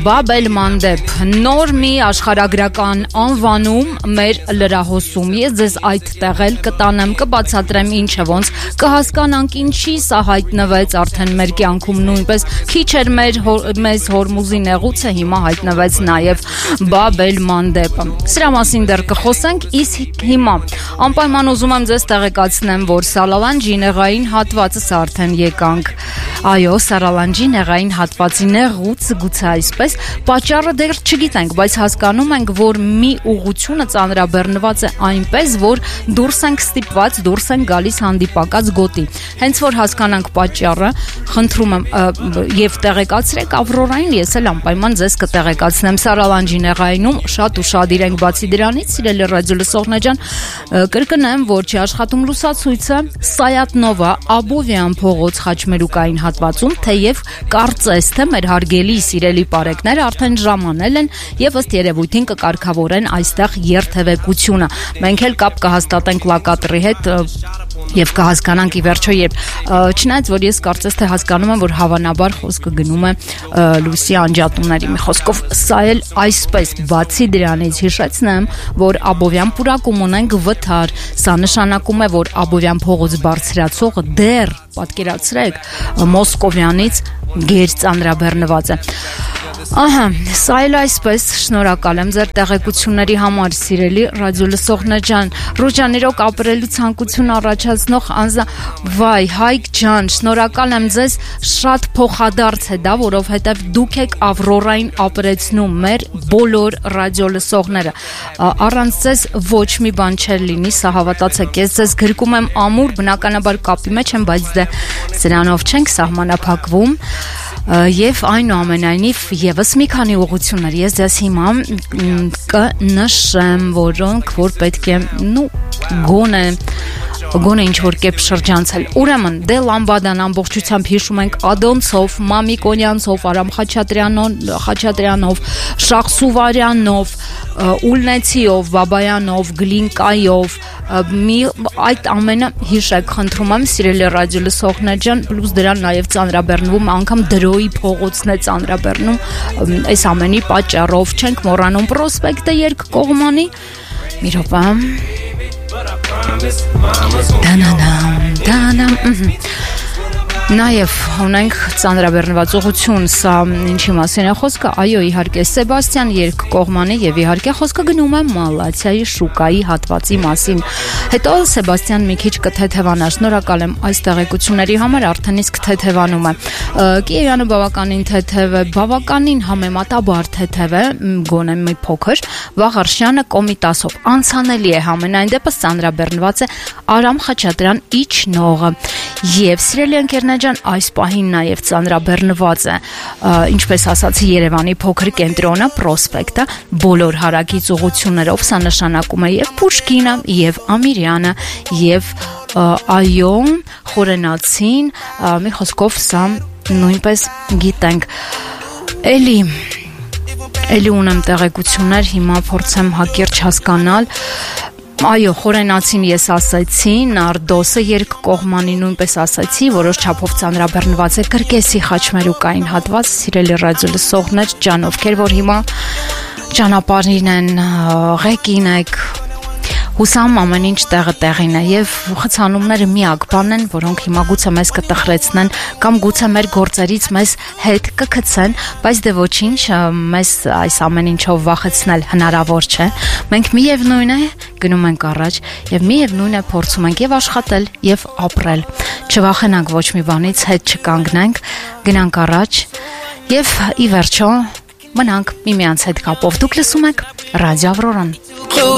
Բաբել Մանդեփ, նոր մի աշխարհագրական անվանում մեր լրահոսում։ Ես ձեզ այդ տեղել կտանեմ, կբացատրեմ ինչը ոնց, կհասկանանք ինչի սա հայտնվեց արդեն մեր կյանքում նույնպես քիչ էր մեզ հորմուզի նեղուցը, հիմա հայտնվեց նաև Բաբել Մանդեփը։ Սրա մասին դեռ կխոսենք, իսկ հիմա անպայման ուզում եմ ձեզ տեղեկացնեմ, որ Սարալանջի նեղային հատվածը արդեն եկանք։ Այո, Սարալանջի նեղային հատվածի նեղուց, գուցե այսպես, պատճառը դեռ չգիտենք, բայց հասկանում ենք, որ մի ուղղությունը ծանրաբեռնված է այնպես, որ դուրս ենք ստիպված, դուրս ենք գալիս հանդիպակաց գոտի։ Հենց որ հասկանանք պատճառը, խնդրում եմ եւ տեղեկացրեք Ավրորային, ես էլ անպայման ձեզ կտեղեկացնեմ Սարալանջի նեղայինում շատ ուշադիր ենք, բացի դրանից, սիրելի ռադիոլսողներ ջան, կրկնեմ, որ չի աշխատում լուսացույցը, Սայատնովա, Աբովյան փողոց Խաչմերուկային հատվածում, թեև կարծես թե մեր հարգելի սիրելի բարեկները արդեն ժամանել են եւ ըստ երևույթին կկարգավորեն այստեղ երթևեկությունը։ Մենք էլ կապ կհաստատենք լոկատորի հետ եւ կհասկանանք ի վերջո երբ, չնայած որ ես կարծես թե հասկանում եմ, որ հավանաբար խոսքը գնում է լույսի անջատումների մի խոսքով, սա էլ այսպես, բացի դրանից հիշեցնեմ, որ Աբովյան պուրակում ունենք վթար, սա նշանակում է, որ Աբովյան փողոց բարձրացողը դեռ, պատկերացրեք, Մոսկովյանից գեր ծանրաբեռնված է։ Ահա, սա էլ այսպես, շնորհակալ եմ ձեր տեղեկությունների համար, սիրելի ռադիոլսողներ ջան, Ռոջան, իրոք ապրելու ցանկություն առաջացնող վայ, Հայկ ջան, շնորհակալ եմ ձեզ, շատ փոխադարձ է դա, որովհետև դուք եք Ավրորային ապրեցնում մեր բոլոր ռադիոլսողները։ Առանց ձեզ ոչ մի բան չէր լինի, սա հավատացեք, ես ձեզ գրկում եմ ամուր, բնականաբար կապի մեջ եմ, բայց դե սրանով չենք սահմանափակվում։ Եվ այնուամենայնիվ եւս մի քանի ուղղություններ ես ձեզ հիմա կնշեմ, որոնք որ պետք է, գոնե ինչ որ կերպ շրջանցել։ Ուրեմն, դե Լամբադան ամբողջությամբ հիշում ենք Ադոնցով, Մամիկոնյանցով, Արամ Խաչատրյանով, Շախսուվարյանով, Ուլնեցիով, Բաբայանով, Գլինկայով, այդ ամենը հիշեք, խնդրում եմ, սիրելի ռադիոլսողներ ջան, պլյուս դրան նաև ծանրաբեռնվում, անգամ Դրոյի փողոցն է ծանրաբեռնում, այս ամենի պատճառով չենք մոռանում Պրոսպեկտը երկկողմանի, մի րոպե, Նաև ունենք ծանրաբեռնված ուղղություն, սա ինչի մասին է խոսքը, այո, իհարկե Սեբաստիան երկկողմանի եւ իհարկե խոսքը գնում է Մալացիայի շուկայի հատվածի մասին։ Հետո Սեբաստիան մի քիչ կթեթևանա, շնորհակալ եմ այս տեղեկությունների համար, արդեն իսկ թեթևանում է։ Կիևյանը բավականին թեթև է, բավականին համեմատաբար թեթև է, գոնե մի փոքր, Վաղարշյանը Կոմիտասով անցանելի է համենայն դեպս ծանրաբեռնված է Արամ Խաչատրյան իջնողը։ Եվ սիրելի ընկերներ ջան, այս պահին նաև ծանրաբեռնված է, ինչպես ասացի, Երևանի փոքր կենտրոնը, Պրոսպեկտը, բոլոր հարակից ուղղություններով, սա նշանակում է եւ Պուշկինը, եւ Ամիրյանը, եւ այո, Խորենացին, մի խոսքով սա նույնպես գիտենք։ Էլի ունեմ տեղեկություններ, հիմա փորձեմ հակիրճ հասկանալ։ Այո, Խորենացին ես ասացի, Նարդոսը երկկողմանի նույնպես ասացի, որոշ չափով ծանրաբեռնված է Կրկեսի Խաչմերուկային հատված, սիրելի ռադիոլսողներ ջան, ովքեր որ հիմա ճանապարհին են, ղեկին եք, հուսամ ամեն ինչ տեղը տեղին է եւ խցանումները միակ բանն են, որոնք հիմա գուցե մեզ կտխրեցնեն կամ գուցե մեր գործերից մեզ հետ կգցեն, բայց դե ոչինչ, մեզ այս ամեն ինչով վախեցնել հնարավոր չէ։ Մենք միևնույն է գնում ենք առաջ եւ միևնույն է փորձում ենք եւ աշխատել եւ ապրել։ Չվախենանք ոչ մի բանից, հետ չկանգնենք, գնանք առաջ եւ ի վերջո մնանք միմյանց հետ կապով։ Դուք լսում եք Ռադիո Ավրորան։